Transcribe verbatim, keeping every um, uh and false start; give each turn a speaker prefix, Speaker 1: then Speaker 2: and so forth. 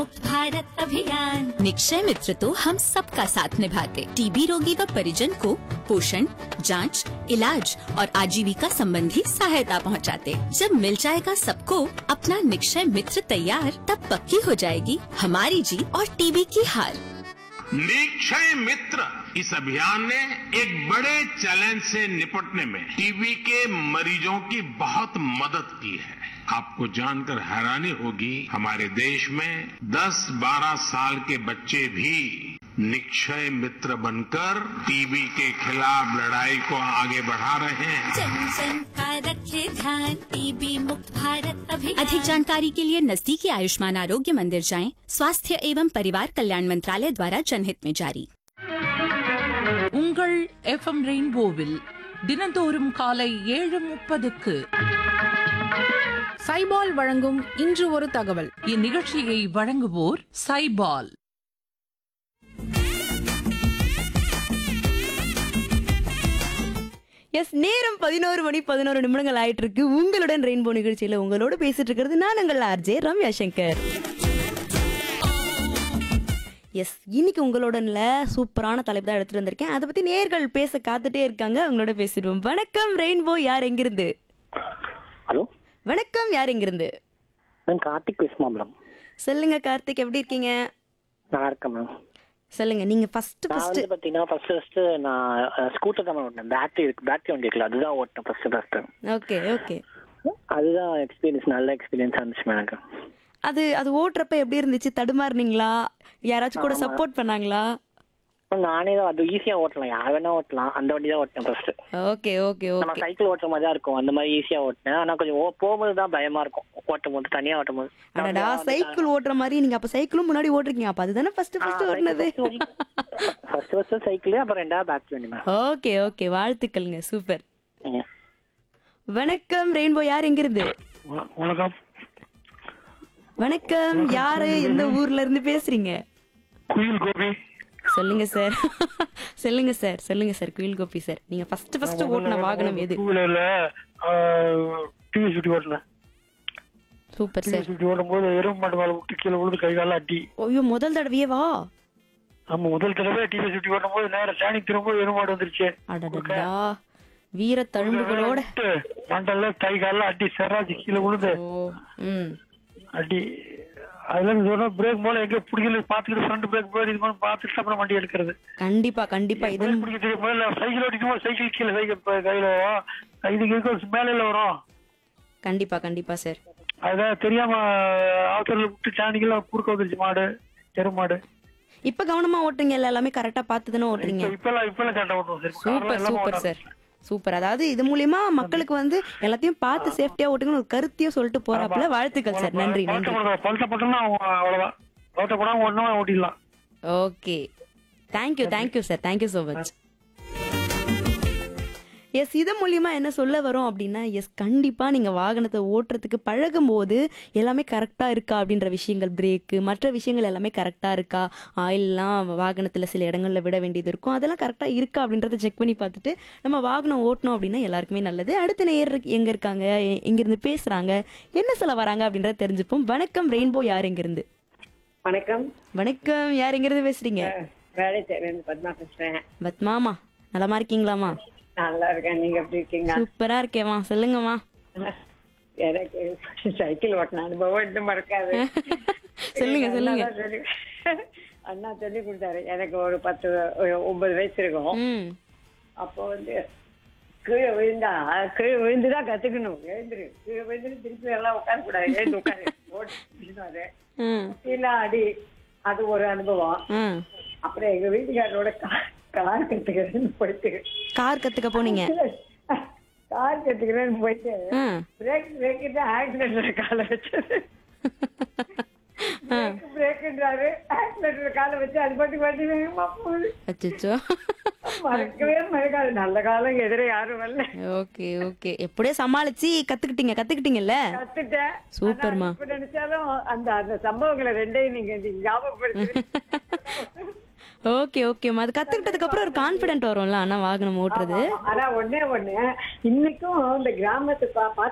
Speaker 1: भारत अभियान। निक्षय मित्र तो हम सबका साथ निभाते, टीबी रोगी व परिजन को पोषण, जांच, इलाज और आजीविका संबंधी सहायता पहुंचाते। जब मिल जाएगा सबको अपना निक्षय मित्र तैयार, तब पक्की हो जाएगी हमारी जीत और टीबी की हार।
Speaker 2: निक्षय मित्र इस अभियान ने एक बड़े चैलेंज से निपटने में टीबी के मरीजों की बहुत मदद की है। आपको जानकर हैरानी होगी, हमारे देश में दस बारह साल के बच्चे भी निक्षय मित्र बनकर टीबी के खिलाफ लड़ाई को आगे बढ़ा रहे हैं।
Speaker 1: जन जन का रखे ध्यान, टीबी मुक्त भारत अभियान। अधिक जानकारी के लिए नजदीकी आयुष्मान आरोग्य मंदिर जाएं। स्वास्थ्य एवं परिवार कल्याण मंत्रालय द्वारा जनहित में जारी।
Speaker 3: உங்கள் எஃப்எம் ரெயின்போவில் தினந்தோறும் காலை ஏழு முப்பதுக்கு
Speaker 4: சைபால் வழங்கும் இன்று ஒரு தகவல்.
Speaker 3: இந்நிகழ்ச்சியை வழங்குவோர் சைபால்.
Speaker 5: எஸ், நேரம் பதினோரு மணி பதினோரு நிமிடங்கள் ஆயிட்டு இருக்கு. உங்களுடன் ரெயின்போ நிகழ்ச்சியில உங்களோட பேசிட்டு இருக்கிறது நான் உங்கள் ஆர்ஜே ரம்யா சங்கர். எஸ், இன்னைக்கு உங்களோடன்ல சூப்பரான தலைப்பு தான் எடுத்துட்டு வந்திருக்கேன். அதை பத்தி நேர்கள் பேச காத்துட்டே இருக்காங்க. அவங்களோட பேசிடுவோம். வணக்கம் ரெயின்போ, யார் எங்கிருந்து?
Speaker 6: ஹலோ
Speaker 5: வணக்கம், யார் எங்கிருந்து?
Speaker 6: நான் கார்த்திக் பேசுமா மேடம்?
Speaker 5: சொல்லுங்க கார்த்திக், எப்படி இருக்கீங்க?
Speaker 6: நல்லா இருக்கேன் மேம்.
Speaker 5: சொல்லுங்க, நீங்க ஃபர்ஸ்ட்
Speaker 6: நான்
Speaker 5: ஃபர்ஸ்ட்
Speaker 6: வந்து பாத்தீங்கன்னா ஃபர்ஸ்ட் ஃபர்ஸ்ட் நான் ஸ்கூட்டர் தான் ஓட்டினேன். பேட்டரி இருக்கு, பேட்டரி வண்டி இருக்குல்ல, அதுதான் ஓட்டினேன் ஃபர்ஸ்ட் ஃபர்ஸ்ட்.
Speaker 5: Okay okay.
Speaker 6: அதுதான் எக்ஸ்பீரியன்ஸ், நல்ல எக்ஸ்பீரியன்ஸா இருந்துச்சு எனக்கு.
Speaker 5: அது அது ஓட்டுறப்ப எப்படி இருந்துச்சு? தடுமாறுனீங்களா? யாராச்சும் கூட சப்போர்ட் பண்ணாங்களா?
Speaker 6: நானே தான், அது ஈஸியா ஓட்டலாம், யார் வேணா ஓட்டலாம். அந்த வண்டி தான் ஓட்டினேன் ஃபர்ஸ்ட்.
Speaker 5: ஓகே ஓகே
Speaker 6: நம்ம
Speaker 5: ஓகே.
Speaker 6: சைக்கிள் ஓட்டுற மாதிரி தான் இருக்கும், அந்த மாதிரி ஈஸியா ஓட்டினேன். ஆனா கொஞ்சம் ஓ- போகும்போது தான் பயமா இருக்கும், ஓட்டும் போது, தனியா ஓட்டும் போது.
Speaker 5: அடடா, சைக்கிள் ஓட்டுற மாதிரி நீங்க அப்ப சைக்கிளும் முன்னாடி ஓட்டுறீங்க. அப்ப அதுதானே first first ஓட்டுனது.
Speaker 6: First first cycle, அப்புறம் ரெண்டாவது பேட்டரி வண்டி மேம்.
Speaker 5: Okay okay, வாழ்த்துக்கள்ங்க, super. வணக்கம் ரெயின்போ, யார் எங்கிருந்து?
Speaker 7: வணக்கம்.
Speaker 5: வணக்கம், யாரு எந்த ஊர்ல இருந்து பேசுறீங்க?
Speaker 7: குயில் கோபி.
Speaker 5: சொல்லுங்க சார். சொல்லுங்க சார், சொல்லுங்க சார். குயில் கோபி சார், நீங்க ஃபர்ஸ்ட் ஃபர்ஸ்ட் ஓட்டுன வாகனம் எது?
Speaker 7: டூ வீலர்ல டிவி சுட்டி ஓட்டினேன்.
Speaker 5: Super
Speaker 7: TV
Speaker 5: sir.
Speaker 7: சுட்டி ஓட்டும் போது எறும்பு மாட்டு மேல விட்டு கீழே விழுந்து கை கால அடி.
Speaker 5: ஐயோ, முதல் தடவையே வா?
Speaker 7: ஆமா, முதல் தடவை டிவி சுட்டி ஓட்டும் போது நேரம் டேனிக் திரும்ப எறும்பு மாடு வந்துருச்சு.
Speaker 5: அடடா, வீர தழும்புகளோட.
Speaker 7: மண்டல்ல கை கால அடி, செராஜி கீழே விழுந்து
Speaker 5: ஓ, ம்.
Speaker 7: அடி. அதுல சொன்னா பிரேக் போல எங்க பிடிக்கல பாத்துக்கிட்டு ஃப்ரண்ட் பிரேக் போய் இது மாதிரி பாத்துட்டு அப்புறம் வண்டி எடுக்கிறது.
Speaker 5: கண்டிப்பா கண்டிப்பா. இதன்
Speaker 7: பிடிக்க தெரியும். முதல்ல சைக்கிள் ஓட்டிக்கும் போது சைக்கிள் கீழே சைக்கிள் கையில இதுக்கு இருக்கும் மேல வரும்.
Speaker 5: கண்டிப்பா கண்டிப்பா சார்.
Speaker 7: அதான் தெரியாம அவசரம் விட்டு சாணிக்கெல்லாம் குறுக்க வந்துருச்சு மாடு, எரு மாடு.
Speaker 5: இப்ப கவனமா ஓட்டுறீங்க, எல்லாமே கரெக்டா பார்த்து தானே ஓட்டுறீங்க?
Speaker 7: இப்பெல்லாம் இப்பெல்லாம் கரெக்டா ஓட்டுவோம் sir.
Speaker 5: Super super sir, super. அதாவது இது மூலியமா மக்களுக்கு வந்து எல்லாத்தையும் பார்த்து சேஃப்டியா ஓட்டுங்கன்னு ஒரு கருத்தையும் சொல்லிட்டு போறாப்புல. வாழ்த்துக்கள் சார், நன்றி நன்றி.
Speaker 7: பழத்த போட்டோம்னா அவ்வளவுதான், பழத்த போடாம ஒண்ணுமே ஓட்டிடலாம்.
Speaker 5: Okay, thank you thank you sir, thank you so much. S, இது மூலியமா என்ன சொல்ல வரோம் அப்படின்னா, எஸ் கண்டிப்பா நீங்க வாகனத்தை ஓட்டுறதுக்கு பழகும் போது எல்லாமே கரெக்டா இருக்கா அப்படின்ற விஷயங்கள், பிரேக்கு மற்ற விஷயங்கள் எல்லாமே கரெக்டா இருக்கா, ஆயில்லாம் வாகனத்துல சில இடங்கள்ல விட வேண்டியது இருக்கும், அதெல்லாம் கரெக்டா இருக்கா அப்படின்றத செக் பண்ணி பார்த்துட்டு நம்ம வாகனம் ஓட்டணும் அப்படின்னா எல்லாருக்குமே நல்லது. அடுத்த நேர் எங்க இருக்காங்க, எ- எங்கிருந்து பேசுறாங்க, என்ன சொல்ல வராங்க அப்படின்றத தெரிஞ்சுப்போம். வணக்கம் ரெயின்போ, யார் எங்கிருந்து?
Speaker 8: வணக்கம்.
Speaker 5: வணக்கம், யார் எங்கிருந்து பேசுறீங்க?
Speaker 8: வேலை தேவையான பத்மா பேசுறேன்.
Speaker 5: பத்மாமா, நலமா இருக்கீங்களாமா?
Speaker 8: நல்லா இருக்கேன், நீங்க எப்படி இருக்கீங்க?
Speaker 5: சூப்பரா இருக்கேம்மா, சொல்லுங்கம்மா.
Speaker 8: எனக்கு சைக்கிள் ஓட்டின அனுபவம் இன்னும் மறக்காது.
Speaker 5: சொல்லுங்க சொல்லுங்க.
Speaker 8: அண்ணா சொல்லி அண்ணா சொல்லி கொடுத்தாரு. எனக்கு ஒரு பத்து ஒரு ஒன்பது வயசு இருக்கும்.
Speaker 5: ம்.
Speaker 8: அப்போ வந்து கீழே விழுந்தா கீழே விழுந்துதான் கத்துக்கணும். எழுந்துரு, கீழே விழுந்து திருப்பி எல்லாம் உட்கார கூடாது, எழுந்து உட்காரு ஓட்டு.
Speaker 5: ம்.
Speaker 8: இல்ல அடி, அது ஒரு அனுபவம்.
Speaker 5: ம்.
Speaker 8: அப்புறம் எங்க வீட்டுக்காரரோட கா- கார் கத்துக்கிறேன்னு போயிட்டு
Speaker 5: கார் கத்துக்க போனீங்க?
Speaker 8: கார் கத்துக்கிறேன்னு போயிட்டு
Speaker 5: ம்.
Speaker 8: பிரேக் பிரேக் ஆக்சிடென்ட்ல காலை வச்சது. பிரேக்ன்றாரு, ஆக்சிடென்ட்ல காலை வச்சு அது பாட்டுக்கு வண்டி வேகமா போகுது.
Speaker 5: அச்சச்சோ.
Speaker 8: மறக்கவே மறக்காது. நல்ல காலம் எதிரே யாரும் வரல.
Speaker 5: ஓகே ஓகே, எப்படியோ சமாளிச்சு கத்துக்கிட்டீங்க, கத்துக்கிட்டீங்கல்ல?
Speaker 8: கத்துட்டேன்.
Speaker 5: சூப்பர்மா.
Speaker 8: இப்ப நினைச்சாலும் அந்த அந்த சம்பவங்களை ரெண்டையும் நீங்க ஞாபகப்படுத்து.
Speaker 5: ஓகே ஓகேம்மா, அது கத்துக்கிட்டதுக்கு அப்புறம் ஒரு கான்பிடென்ட் வரும்ல ஆனா வாகனம் ஓட்டுறது.
Speaker 8: ஆனா ஒண்ணே ஒண்ணு, இன்னைக்கும் இந்த கிராமத்து பா